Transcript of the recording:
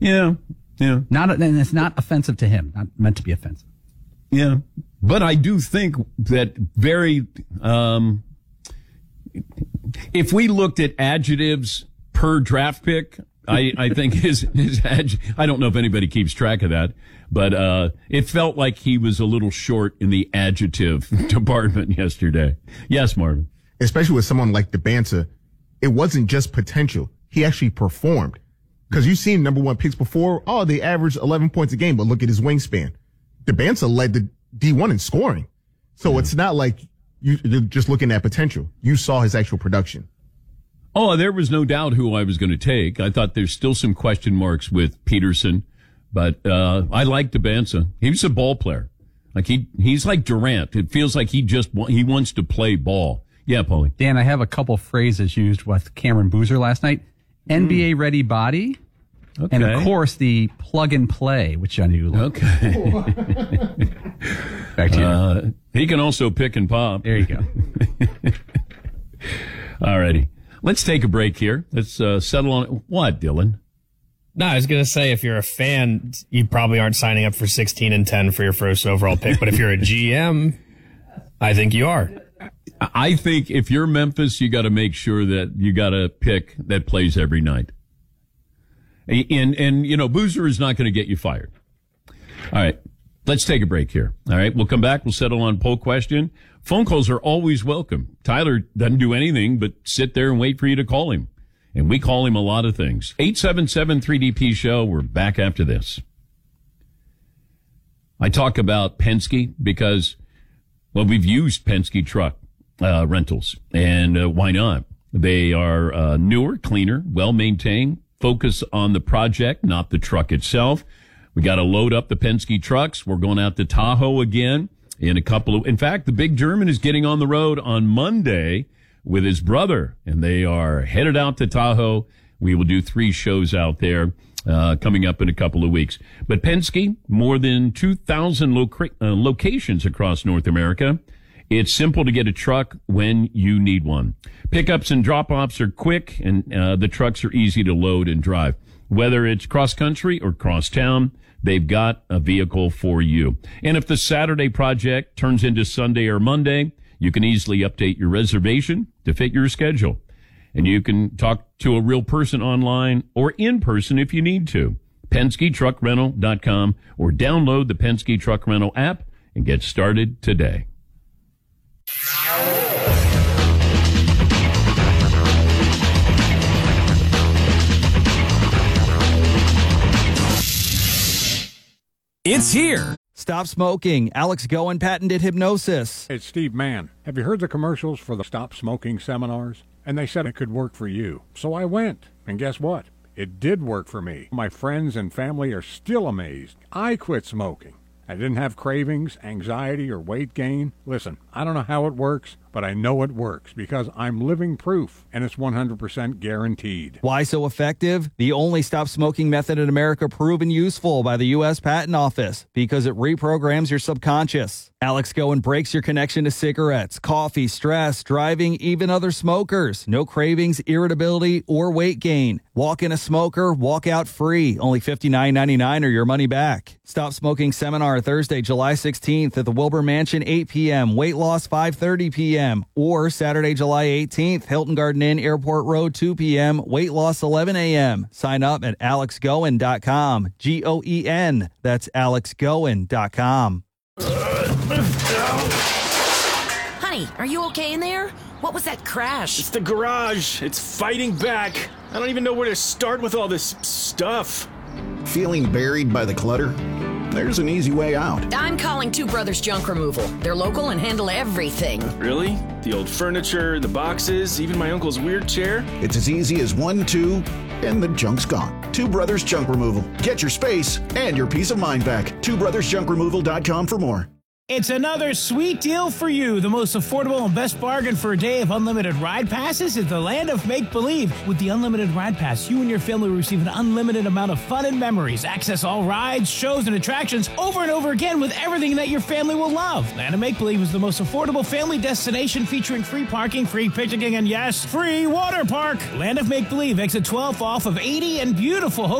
Yeah. And it's not offensive to him. Not meant to be offensive. Yeah. But I do think that if we looked at adjectives per draft pick, I think his I don't know if anybody keeps track of that, but it felt like he was a little short in the adjective department yesterday. Yes, Marvin. Especially with someone like DeBansa, it wasn't just potential. He actually performed. Because you've seen number one picks before. Oh, they averaged 11 points a game, but look at his wingspan. DeBansa led the D1 in scoring. So it's not like you're just looking at potential. You saw his actual production. Oh, there was no doubt who I was going to take. I thought there's still some question marks with Peterson, but I like DeBansa. He was a ball player. Like he's like Durant. It feels like he wants to play ball. Yeah, Paulie. Dan, I have a couple phrases used with Cameron Boozer last night. NBA ready body. Okay. And of course the plug and play, which I knew. Okay. Back to you. He can also pick and pop. There you go. All righty. Let's take a break here. Let's settle on what, Dylan? No, I was going to say, if you're a fan, you probably aren't signing up for 16-10 for your first overall pick. But if you're a GM, I think you are. I think if you're Memphis, you got to make sure that you got a pick that plays every night. And you know, Boozer is not going to get you fired. All right. Let's take a break here. All right. We'll come back. We'll settle on poll question. Phone calls are always welcome. Tyler doesn't do anything but sit there and wait for you to call him. And we call him a lot of things. 877-3DP show. We're back after this. I talk about Penske because, well, we've used Penske truck rentals. And why not? They are newer, cleaner, well-maintained. Focus on the project, not the truck itself. We got to load up the Penske trucks. We're going out to Tahoe again in fact, the big German is getting on the road on Monday with his brother, and they are headed out to Tahoe. We will do 3 shows out there coming up in a couple of weeks. But Penske, more than 2,000 locations across North America. It's simple to get a truck when you need one. Pickups and drop-offs are quick, and the trucks are easy to load and drive. Whether it's cross-country or cross-town, they've got a vehicle for you. And if the Saturday project turns into Sunday or Monday, you can easily update your reservation to fit your schedule. And you can talk to a real person online or in person if you need to. PenskeTruckRental.com or download the Penske Truck Rental app and get started today. It's here. Stop smoking. Alex Goen patented hypnosis. It's Steve Mann. Have you heard the commercials for the Stop Smoking seminars? And they said it could work for you. So I went. And guess what? It did work for me. My friends and family are still amazed. I quit smoking. I didn't have cravings, anxiety, or weight gain. Listen, I don't know how it works, but I know it works because I'm living proof, and it's 100% guaranteed. Why so effective? The only stop smoking method in America proven useful by the U.S. Patent Office because it reprograms your subconscious. Alex Goen breaks your connection to cigarettes, coffee, stress, driving, even other smokers. No cravings, irritability, or weight gain. Walk in a smoker, walk out free. Only $59.99 or your money back. Stop Smoking Seminar Thursday, July 16th at the Wilbur Mansion, 8 p.m. Weight loss, 5:30 p.m. Or Saturday, July 18th, Hilton Garden Inn, Airport Road, 2 p.m. Weight loss, 11 a.m. Sign up at alexgoen.com. Goen. That's alexgoen.com. Honey, are you okay in there? What was that crash? It's the garage. It's fighting back. I don't even know where to start with all this stuff. Feeling buried by the clutter? There's an easy way out. I'm calling Two Brothers Junk Removal. They're local and handle everything. Really? The old furniture, the boxes, even my uncle's weird chair? It's as easy as 1, 2, and the junk's gone. Two Brothers Junk Removal. Get your space and your peace of mind back. TwoBrothersJunkRemoval.com for more. It's another sweet deal for you. The most affordable and best bargain for a day of unlimited ride passes is the land of make-believe. With the unlimited ride pass, you and your family will receive an unlimited amount of fun and memories. Access all rides, shows, and attractions over and over again with everything that your family will love. Land of Make-Believe is the most affordable family destination featuring free parking, free picnicking, and yes, free water park. Land of Make-Believe, exit 12 off of 80 and beautiful